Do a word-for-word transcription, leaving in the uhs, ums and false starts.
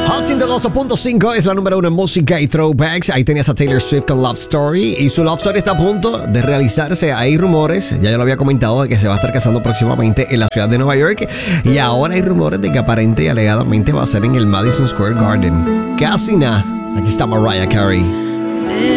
Hot ciento doce punto cinco es la número uno en música y throwbacks. Ahí tenías a Taylor Swift con Love Story. Y su Love Story está a punto de realizarse. Hay rumores, ya yo lo había comentado, de que se va a estar casando próximamente en la ciudad de Nueva York. Y ahora hay rumores de que aparente y alegadamente va a ser en el Madison Square Garden. Casi nada. Aquí está Mariah Carey.